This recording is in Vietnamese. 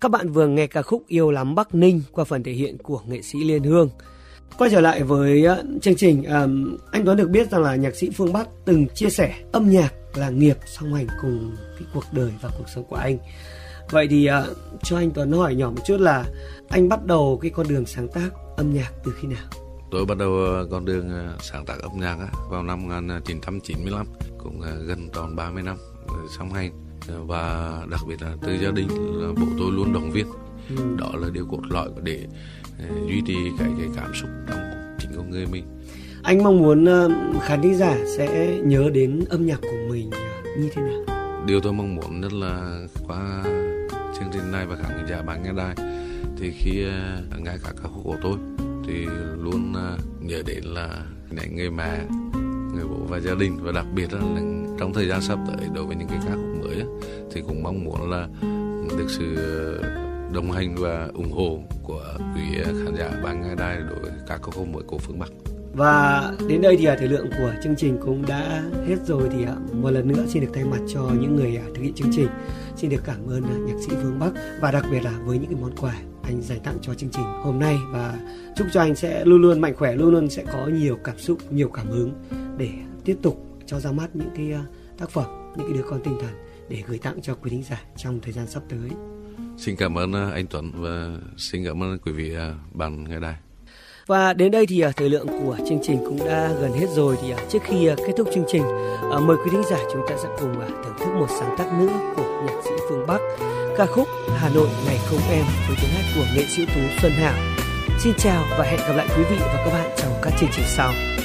Các bạn vừa nghe ca khúc Yêu Lắm Bắc Ninh qua phần thể hiện của nghệ sĩ Liên Hương. Quay trở lại với chương trình, anh Tuấn được biết rằng là nhạc sĩ Phương Bắc từng chia sẻ âm nhạc là nghiệp song hành cùng cái cuộc đời và cuộc sống của anh. Vậy thì cho anh Tuấn hỏi nhỏ một chút là anh bắt đầu cái con đường sáng tác âm nhạc từ khi nào? Tôi bắt đầu con đường sáng tác âm nhạc vào năm 1995, cũng gần tròn 30 năm song hành. Và đặc biệt là từ gia đình là bố tôi luôn động viên. Đó là điều cốt lõi để duy trì cái cảm xúc trong chính con người mình. Anh mong muốn khán thính giả sẽ nhớ đến âm nhạc của mình như thế nào? Điều tôi mong muốn nhất là qua chương trình này và khán thính giả bạn nghe đài, thì khi nghe các ca khúc của tôi thì luôn nhớ đến là người mẹ, người bố và gia đình. Và đặc biệt là trong thời gian sắp tới, đối với những cái ca khúc mới thì cũng mong muốn là được sự đồng hành và ủng hộ của quý khán giả ban nghe đài đối với các ca khúc mới của Phương Bắc. Và đến đây thì thời lượng của chương trình cũng đã hết rồi. Thì một lần nữa xin được thay mặt cho những người thực hiện chương trình, xin được cảm ơn nhạc sĩ Phương Bắc, và đặc biệt là với những cái món quà anh dành tặng cho chương trình hôm nay. Và chúc cho anh sẽ luôn luôn mạnh khỏe, luôn luôn sẽ có nhiều cảm xúc, nhiều cảm hứng để tiếp tục cho ra mắt những cái tác phẩm, những cái đứa con tinh thần để gửi tặng cho quý thính giả trong thời gian sắp tới. Xin cảm ơn anh Tuấn và xin cảm ơn quý vị bạn nghe đài. Và đến đây thì thời lượng của chương trình cũng đã gần hết rồi. Thì trước khi kết thúc chương trình, mời quý thính giả chúng ta sẽ cùng thưởng thức một sáng tác nữa của nhạc sĩ Phương Bắc, ca khúc Hà Nội Ngày Không Em với tiếng hát của nghệ sĩ ưu tú Xuân Hảo. Xin chào và hẹn gặp lại quý vị và các bạn trong các chương trình sau.